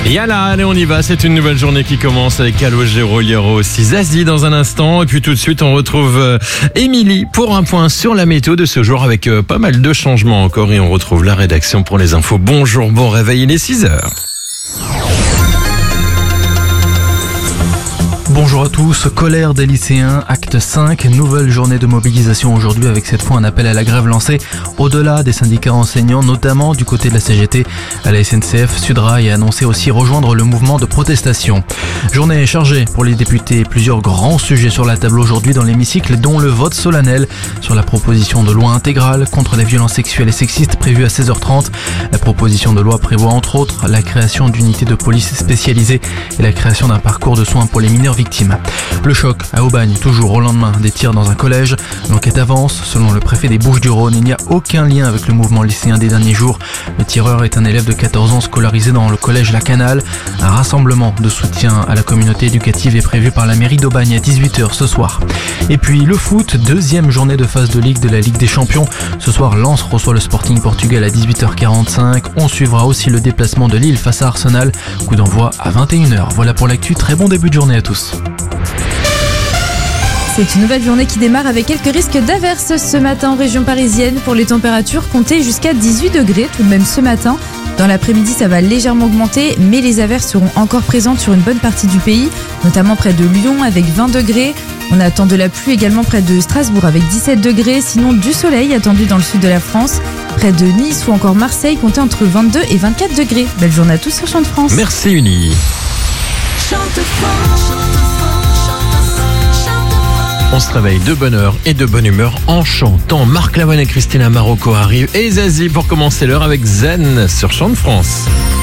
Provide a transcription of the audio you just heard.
Yala, allez on y va, c'est une nouvelle journée qui commence avec Calogero, il y aura aussi Zazie dans un instant et puis tout de suite on retrouve Émilie pour un point sur la météo de ce jour avec pas mal de changements encore et on retrouve la rédaction pour les infos. Bonjour, bon réveil, il est 6h. Bonjour à tous, colère des lycéens, acte 5, nouvelle journée de mobilisation aujourd'hui avec cette fois un appel à la grève lancé au-delà des syndicats enseignants, notamment du côté de la CGT. À la SNCF, Sudrail a annoncé aussi rejoindre le mouvement de protestation. Journée chargée pour les députés, plusieurs grands sujets sur la table aujourd'hui dans l'hémicycle, dont le vote solennel sur la proposition de loi intégrale contre les violences sexuelles et sexistes prévue à 16h30. La proposition de loi prévoit entre autres la création d'unités de police spécialisées et la création d'un parcours de soins pour les mineurs victimes. Le choc à Aubagne, toujours au lendemain des tirs dans un collège. L'enquête avance. Selon le préfet des Bouches-du-Rhône, il n'y a aucun lien avec le mouvement lycéen des derniers jours. Le tireur est un élève de 14 ans scolarisé dans le collège La Canale. Un rassemblement de soutien à la communauté éducative est prévu par la mairie d'Aubagne à 18h ce soir. Et puis le foot, deuxième journée de phase de Ligue de la Ligue des Champions. Ce soir, Lens reçoit le Sporting Portugal à 18h45. On suivra aussi le déplacement de Lille face à Arsenal. Coup d'envoi à 21h. Voilà pour l'actu. Très bon début de journée à tous. C'est une nouvelle journée qui démarre avec quelques risques d'averses ce matin en région parisienne. Pour les températures, comptez jusqu'à 18 degrés tout de même ce matin. Dans l'après-midi, ça va légèrement augmenter, mais les averses seront encore présentes sur une bonne partie du pays, notamment près de Lyon avec 20 degrés. On attend de la pluie également près de Strasbourg avec 17 degrés, sinon du soleil attendu dans le sud de la France. Près de Nice ou encore Marseille, comptez entre 22 et 24 degrés. Belle journée à tous sur Chant de France. Merci Uni. On se réveille de bonne heure et de bonne humeur en chantant. Marc Lavoine et Christina Marocco arrivent et Zazie pour commencer l'heure avec Zen sur Chant de France.